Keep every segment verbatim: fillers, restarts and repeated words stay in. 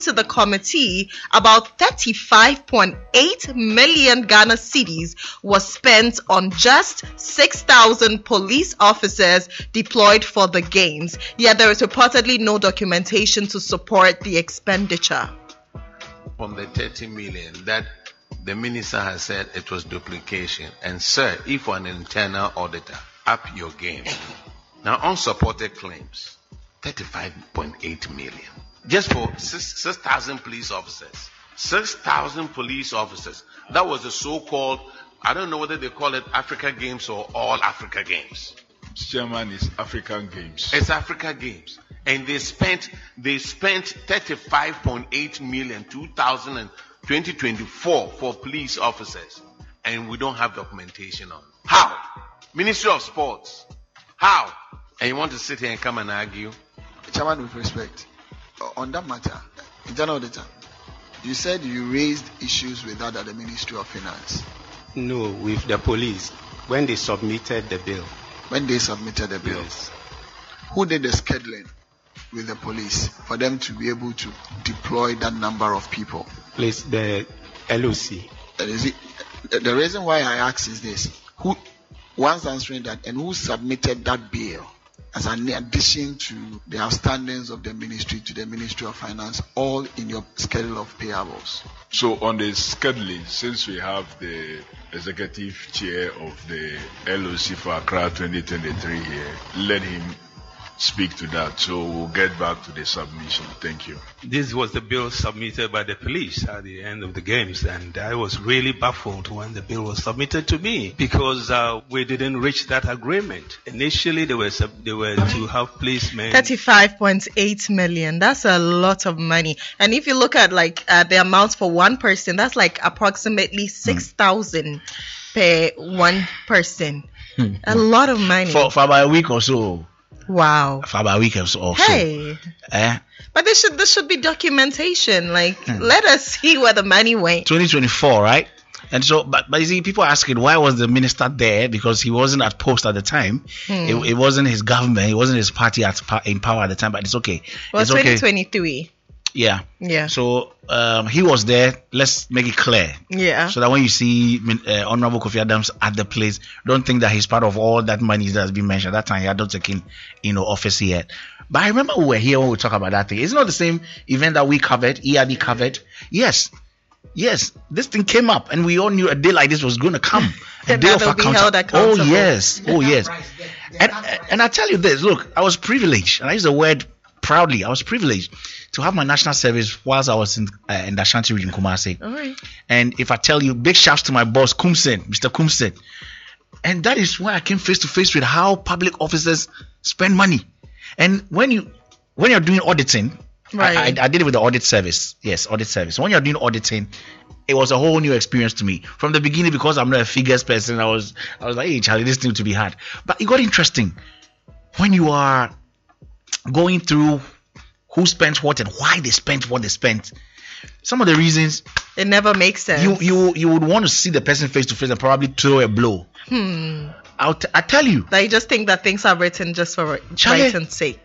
to the committee, about thirty-five point eight million Ghana cedis was spent on just six thousand police officers deployed for the games. Yet there is reportedly no documentation to support the expenditure. From the thirty million that the minister has said it was duplication. And sir, if for an internal auditor, up your game. Now, unsupported claims, thirty-five point eight million. Just for six thousand police officers. six thousand police officers. That was the so-called, I don't know whether they call it Africa Games or All Africa Games. Chairman, is African Games. It's Africa Games. And they spent, they spent thirty-five point eight million, two thousand twenty twenty-four for police officers. And we don't have documentation on. How? Ministry of Sports. How? And you want to sit here and come and argue? Chairman, with respect, on that matter, internal auditor, you said you raised issues with that at the Ministry of Finance. No, with the police, when they submitted the bill. When they submitted the bill? Yes. Who did the scheduling with the police for them to be able to deploy that number of people? Please, the L O C. Uh, is it, the reason why I ask is this. Who, once answering that, and who submitted that bill as an addition to the outstandings of the ministry to the Ministry of Finance, all in your schedule of payables? So on the scheduling, since we have the executive chair of the L O C for Accra twenty twenty-three here, let him speak to that. So we'll get back to the submission. Thank you. This was the bill submitted by the police at the end of the games, and I was really baffled when the bill was submitted to me because uh, we didn't reach that agreement. Initially, they were sub- they were to have policemen. thirty-five point eight million. That's a lot of money. And if you look at like uh, the amount for one person, that's like approximately six thousand per one person. A lot of money for for about a week or so. Wow. For about a week or so. Hey. Eh? But there should there should be documentation. Like, hmm. let us see where the money went. twenty twenty-four, right? And so, but, but you see, people asking why was the minister there, because he wasn't at post at the time. Hmm. It, it wasn't his government. It wasn't his party at in power at the time. But it's okay. Well, it's twenty twenty-three. Okay. Yeah. Yeah. So um, he was there. Let's make it clear. Yeah. So that when you see uh, Honorable Kofi Adams at the place, don't think that he's part of all that money that has been mentioned. That time he had not taken, you know, office yet. But I remember we were here when we talk about that thing. It's not the same event that we covered, E R D covered. Yes. Yes. This thing came up, and we all knew a day like this was going to come. A day of accountability. Oh yes. Oh yes. And and I tell you this. Look, I was privileged, and I use the word proudly. I was privileged to have my national service whilst I was in, uh, in the Ashanti region, Kumasi. All right. And if I tell you, big shouts to my boss, Kumsen, Mister Kumsen. And that is where I came face to face with how public officers spend money. And when you when you're doing auditing, right. I, I, I did it with the audit service. Yes, audit service. When you're doing auditing, it was a whole new experience to me from the beginning, because I'm not a figures person. I was I was like, hey, Charlie, this thing to be hard. But it got interesting when you are going through who spent what and why they spent what they spent. Some of the reasons, it never makes sense. You you you would want to see the person face to face and probably throw a blow. Hmm. I'll t- I tell you. They just think that things are written just for writing's sake.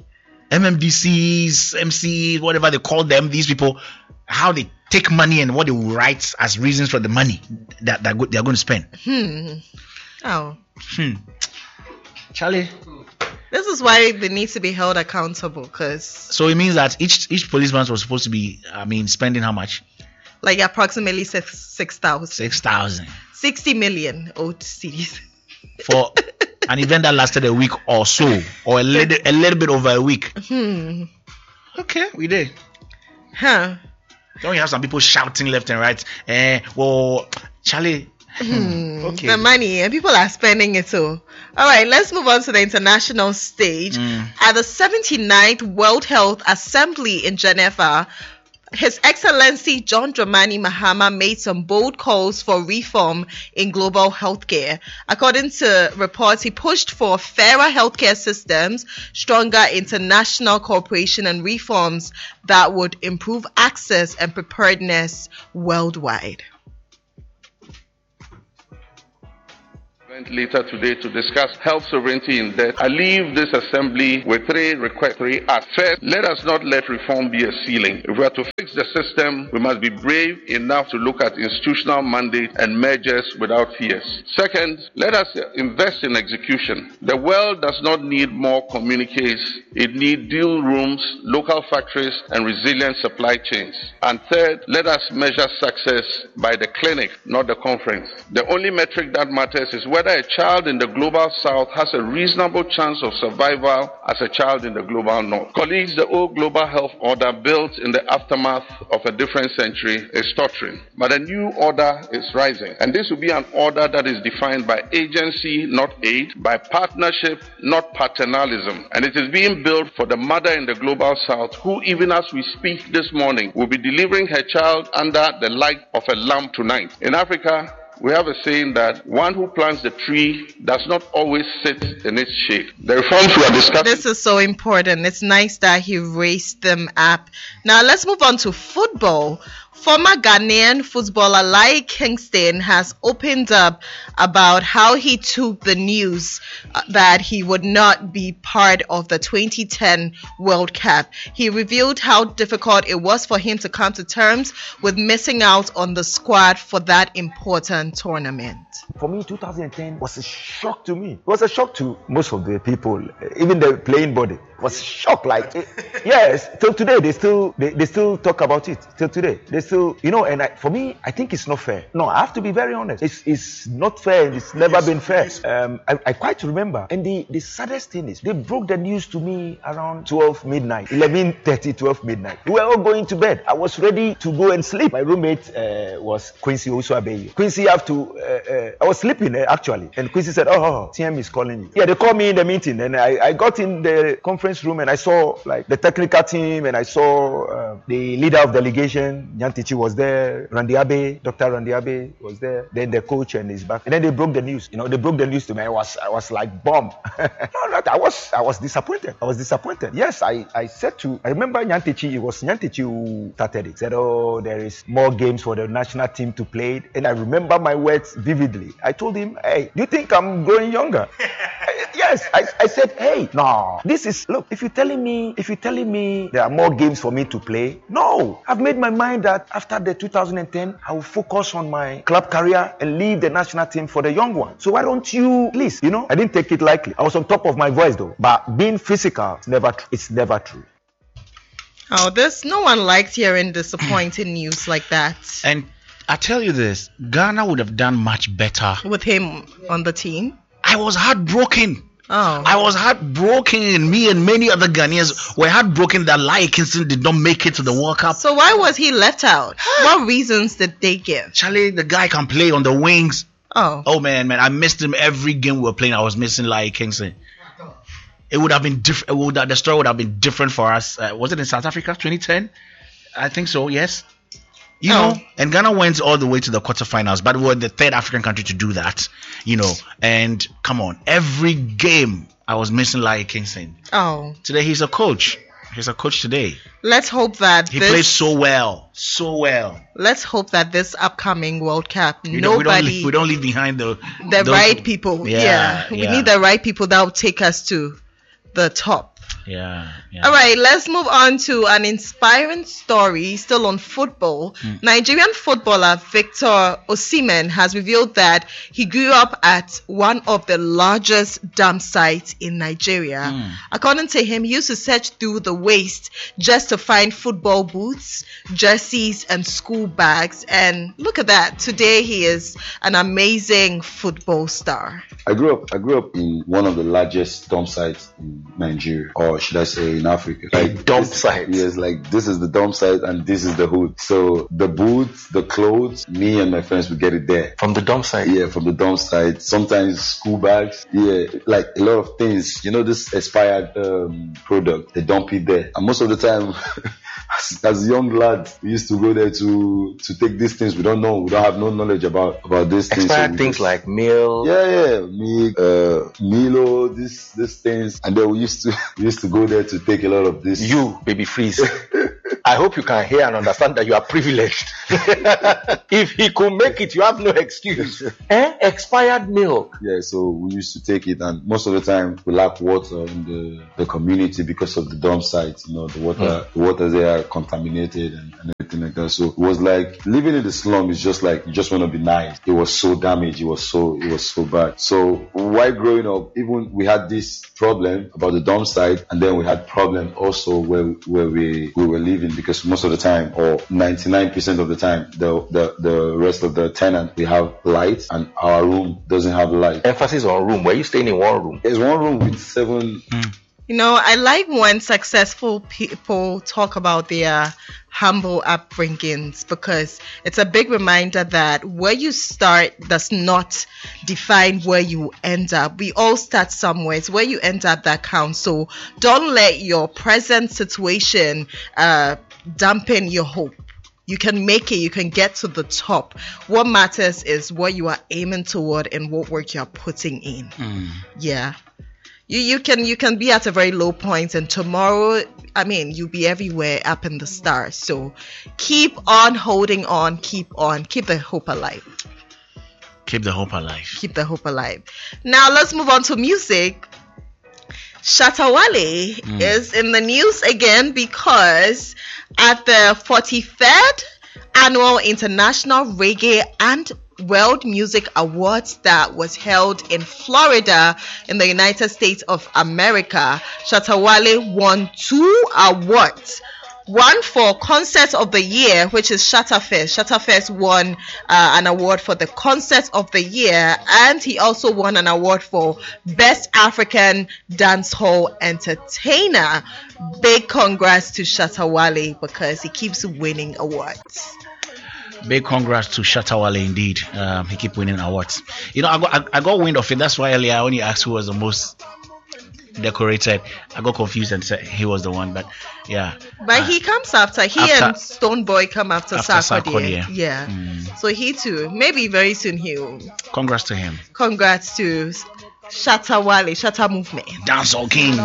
M M D Cs, M Cs, whatever they call them, these people, how they take money and what they write as reasons for the money that, that they're going to spend. Hmm. Oh. Hmm. Charlie. This is why they need to be held accountable, because. So it means that each each policeman was supposed to be, I mean, spending how much? Like approximately six six thousand. Six thousand. Sixty million old cedis. For an event that lasted a week or so, or a little a little bit over a week. Hmm. Okay, we did. Huh. Don't you have some people shouting left and right? Eh, well, Charlie. Hmm, okay. The money, and people are spending it too. All right, let's move on to the international stage. Mm. At the seventy-ninth World Health Assembly in Geneva, His Excellency John Dramani Mahama made some bold calls for reform in global healthcare. According to reports, he pushed for fairer healthcare systems, stronger international cooperation, and reforms that would improve access and preparedness worldwide. Later today to discuss health sovereignty in debt. I leave this assembly with three requests, three acts. First, let us not let reform be a ceiling. If we are to fix the system, we must be brave enough to look at institutional mandates and mergers without fears. Second, let us invest in execution. The world does not need more communiques. It needs deal rooms, local factories, and resilient supply chains. And third, let us measure success by the clinic, not the conference. The only metric that matters is whether a child in the global south has a reasonable chance of survival as a child in the global north. Colleagues, the old global health order built in the aftermath of a different century is tottering. But a new order is rising. And this will be an order that is defined by agency, not aid, by partnership, not paternalism. And it is being built for the mother in the global south who, even as we speak this morning, will be delivering her child under the light of a lamp tonight. In Africa, we have a saying that one who plants the tree does not always sit in its shade. The reforms we are discussing. This is so important. It's nice that he raised them up. Now let's move on to football. Former Ghanaian footballer Lai Kingston has opened up about how he took the news uh, that he would not be part of the twenty ten World Cup. He revealed how difficult it was for him to come to terms with missing out on the squad for that important tournament. For me, two thousand ten was a shock to me. It was a shock to most of the people, even the playing body. It was a shock. Like, it, yes, till today they still they, they still talk about it. Till today they still, you know. And I, for me, I think it's not fair. No, I have to be very honest. It's it's not fair. It's never been fair. Um, I, I quite remember. And the the saddest thing is they broke the news to me around twelve midnight, eleven thirty, twelve midnight. We were all going to bed. I was ready to go and sleep. My roommate uh, was Quincy Osuabeyi. Quincy have to. Uh, uh, I was sleeping uh, actually, and Quincy said, "Oh, T M is calling you." Yeah, they called me in the meeting, and I, I got in the conference room and I saw like the technical team, and I saw uh, the leader of delegation, Nyantichi was there, Randy Abe, Doctor Randy Abe was there, then the coach and his back, and then they broke the news. You know, they broke the news to me. I was I was like bomb. No, no, I was I was disappointed. I was disappointed. Yes, I, I said to I remember Nyantichi. It was Nyantichi who started it. Said, "Oh, there is more games for the national team to play," and I remember my words vividly. I told him, "Hey, do you think I'm growing younger?" Yes, I, I said, "Hey, no, this is look. If you're telling me, if you're telling me there are more games for me to play, no, I've made my mind that after the two thousand ten, I will focus on my club career and leave the national team for the young one. So why don't you, please? You know, I didn't take it lightly. I was on top of my voice though, but being physical, it's never, tr- it's never true." Oh, this no one likes hearing disappointing news like that. And I tell you this, Ghana would have done much better with him on the team. I was heartbroken. Oh. I was heartbroken, and me and many other Ghanaians were heartbroken that Lai Kingston did not make it to the World Cup. So why was he left out? What reasons did they give? Charlie, the guy can play on the wings. Oh. Oh man, man, I missed him every game we were playing. I was missing Lai Kingston. It would have been different. Would have, the story would have been different for us. Uh, was it in South Africa, twenty ten? I think so. Yes. You Oh. know, and Ghana went all the way to the quarterfinals, but we were the third African country to do that. You know, and come on, every game I was missing Lai Kingston. Oh. Today he's a coach. He's a coach today. Let's hope that He this, plays so well, so well. let's hope that this upcoming World Cup, We don't, we don't nobody, leave, we don't leave behind the the those- right people. Yeah, Yeah, we yeah. need the right people that will take us to the top. Yeah, yeah. All right, let's move on to an inspiring story still on football. Nigerian footballer Victor Osimhen has revealed that he grew up at one of the largest dump sites in Nigeria. According to him, he used to search through the waste just to find football boots, jerseys, and school bags. And look at that. Today, he is an amazing football star. I grew up I grew up in one of the largest dump sites in Nigeria, or should I say in Africa. Like dump this- site? Yes, like this is the dump site and this is the hood. So the boots, the clothes, me and my friends would get it there. From the dump site? Yeah, from the dump site. Sometimes school bags. Yeah, like a lot of things. You know, this expired um, product, they dump it there. And most of the time, as, as young lads, we used to go there to to take these things. We don't know. We don't have no knowledge about about these things. So Expired we things just- like meal. yeah, yeah, me, uh, Milo, this, these things, and then we used to, we used to go there to take a lot of this. You, baby freeze. I I hope you can hear and understand that you are privileged. If he could make it, you have no excuse. Eh? Expired milk. Yeah, so we used to take it, and most of the time we lack water in the, the community because of the dump sites. You know, the water, mm. the water there are contaminated and, and everything like that. So it was like living in the slum is just like you just want to be nice. It was so damaged. It was so it was so bad. So while growing up, even we had this problem about the dump site, and then we had problem also where where we we were living, because most of the time, or ninety-nine percent of the time, the the the rest of the tenant, we have light, and our room doesn't have light. Emphasis on room. Were you staying in one room? It's one room with seven. Mm. You know, I like when successful people talk about their humble upbringings, because it's a big reminder that where you start does not define where you end up. We all start somewhere. It's where you end up that counts. So don't let your present situation uh, dampen your hope. You can make it. You can get to the top. What matters is what you are aiming toward and what work you are putting in. Mm. Yeah. You you can you can be at a very low point, and tomorrow, I mean, you'll be everywhere up in the stars. So keep on holding on, keep on, keep the hope alive. Keep the hope alive. Keep the hope alive. Now let's move on to music. Shatta Wale mm. is in the news again because at the forty-third Annual International Reggae and World Music Awards that was held in Florida in the United States of America, Shatta Wale won two awards. One for Concert of the Year, which is Shatta Fest. Shatta Fest won uh, an award for the Concert of the Year, and he also won an award for Best African Dancehall Entertainer. Big congrats to Shatta Wale because he keeps winning awards. Big congrats to Shatta Wale indeed. Um, he keep winning awards. You know, I got I, I got wind of it. That's why earlier I only asked who was the most decorated. I got confused and said he was the one, but yeah. But uh, he comes after. He after, and Stone Boy come after, after Sarkodie. Sarkodie. Yeah. Mm. So he too. Maybe very soon he'll. Congrats to him. Congrats to Shatta Wale, Shatta Movement. Dancehall King.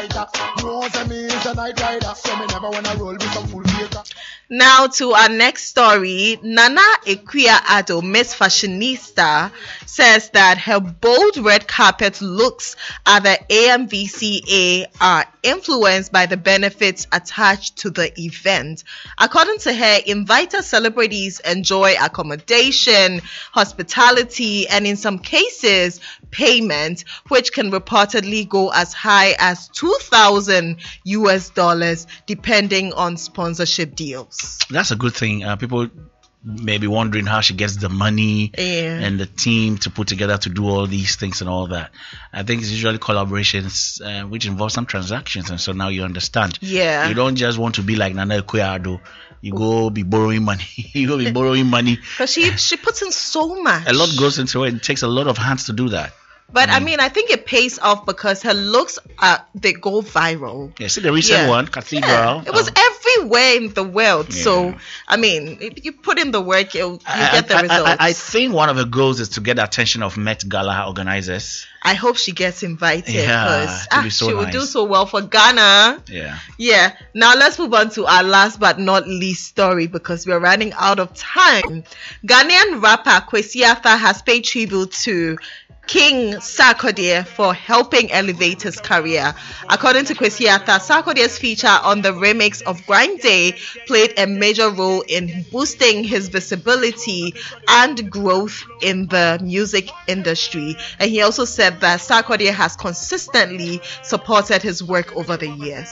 Now to our next story. Nana Akua-Addo, Miss Fashionista, says that her bold red carpet looks at the A M V C A are influenced by the benefits attached to the event. According to her, invited celebrities enjoy accommodation, hospitality, and in some cases, payment, which can reportedly go as high as two thousand U S dollars depending on sponsorship deals. That's a good thing. Uh, people may be wondering how she gets the money yeah. and the team to put together to do all these things and all that. I think it's usually collaborations uh, which involve some transactions, and so now you understand. Yeah. You don't just want to be like Nana Akua-Addo. You go be borrowing money. you go be borrowing money. Because she she puts in so much. A lot goes into it. It takes a lot of hands to do that. But mm. I mean, I think it pays off because her looks, uh, they go viral. Yeah, see the recent yeah. one, Cathedral. Yeah. It was um, everywhere in the world. Yeah. So, I mean, if you put in the work, you, you I, get the I, results. I, I think one of the goals is to get the attention of Met Gala organizers. I hope she gets invited yeah, because ah, so she nice. will do so well for Ghana. Yeah. Yeah. Now let's move on to our last but not least story because we're running out of time. Ghanaian rapper Kwesi Arthur has paid tribute to King Sarkodie for helping elevate his career. According to Kwesi Arthur, Sarkodie's feature on the remix of Grind Day played a major role in boosting his visibility and growth in the music industry. And he also said that Sarkodie has consistently supported his work over the years.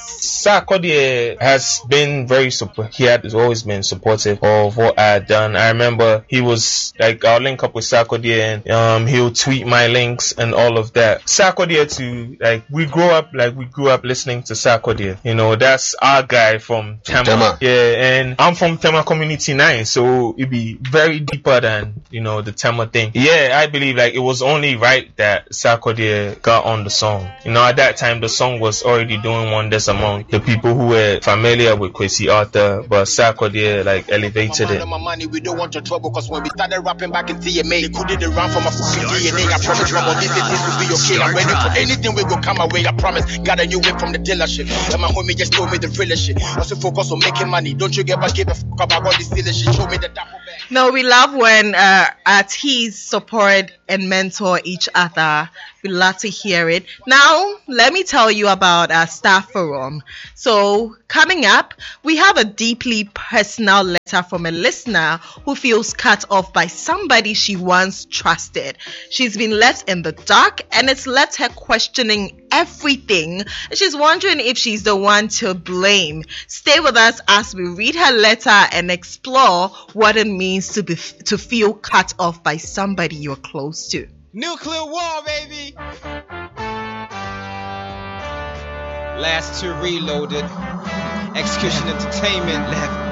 Sarkodie has been very support. He had always been supportive of what I had done. I remember he was like, I'll link up with Sarkodie and um, he'll tweet my links and all of that. Sarkodie too, like we grew up, like we grew up listening to Sarkodie. You know, that's our guy from Tema. Tema. Yeah, and I'm from Tema Community nine, so it'd be very deeper than, you know, the Tema thing. Yeah, I believe like it was only right that Sarkodie got on the song. You know, at that time the song was already doing wonders among the people who were familiar with Kwesi Arthur, but Sarkodie like elevated it. We don't want your trouble, cause when we started rapping back in T M A, they couldn't run from a fucking D N A. promise from all these cities will be okay. I'm ready for anything we go come away, I promise. Got a new whip from the dealership. And my homie just told me the real shit. Also focus on making money. Don't you ever give a fuck about all this silly shit. Show me the double bag. No, we love when uh, artists support and mentor each other. We love to hear it. Now, let me tell you about our staff forum. So, coming up, we have a deeply personal letter from a listener who feels cut off by somebody she once trusted. She's been left in the dark and it's left her questioning everything. She's wondering if she's the one to blame. Stay with us as we read her letter and explore what it means to be to feel cut off by somebody you're close to. Nuclear war, baby. Last two reloaded. Execution Entertainment left.